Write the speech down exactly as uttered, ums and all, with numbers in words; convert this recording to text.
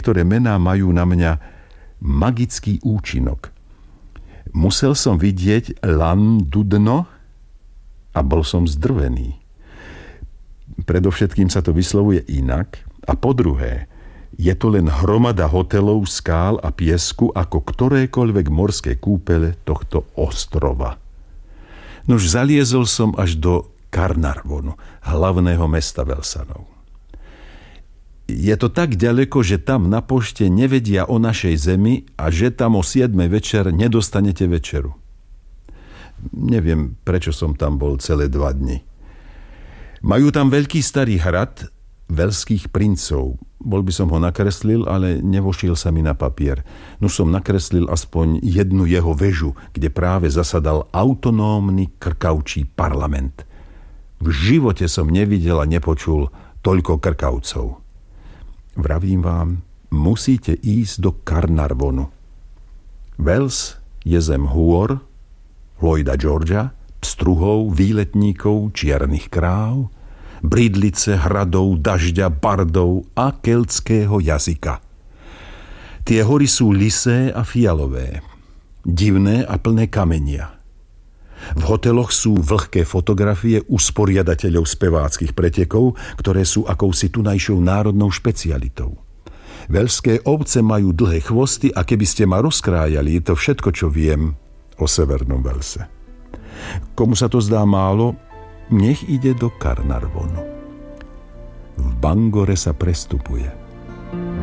niektoré mená majú na mňa magický účinok. Musel som vidieť Landudno a bol som zdrvený. Predovšetkým sa to vyslovuje inak a po druhé, je to len hromada hotelov, skál a piesku ako ktorékoľvek morské kúpele tohto ostrova. Nož zaliezol som až do Carnarvonu, hlavného mesta Velsanov. Je to tak ďaleko, že tam na pošte nevedia o našej zemi a že tam o siedmej večer nedostanete večeru. Neviem, prečo som tam bol celé dva dni. Majú tam veľký starý hrad velských princov. Bol by som ho nakreslil, ale nevošiel sa mi na papier. No som nakreslil aspoň jednu jeho väžu, kde práve zasadal autonómny krkavčí parlament. V živote som nevidel a nepočul toľko krkavcov. Vravím vám, musíte ísť do Carnarvonu. Wales je zem hôr, Lloyda Georgia, pstruhov, výletníkov, čiernych kráv, bridlice, hradov, dažďa, bardov a keltského jazyka. Tie hory sú lisé a fialové, divné a plné kamenia. V hoteloch sú vlhké fotografie usporiadateľov speváckych pretekov, ktoré sú akousi tunajšou národnou špecialitou. Velské ovce majú dlhé chvosty a keby ste ma rozkrájali, je to všetko, čo viem o severnom Velse. Komu sa to zdá málo, nech ide do Carnarvonu. V Bangore sa prestupuje.